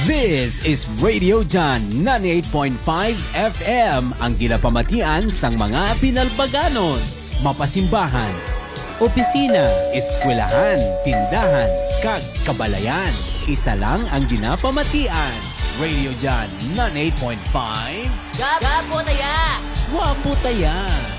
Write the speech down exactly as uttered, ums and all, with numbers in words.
This is Radio John ninety-eight point five F M, ang ginapamatian sang mga Pinalbaganos, mapasimbahan, opisina, eskwelahan, tindahan, kag kabalayan. Isa lang ang ginapamatian. Radio John ninety-eight point five. Gapo taya! Wapo taya!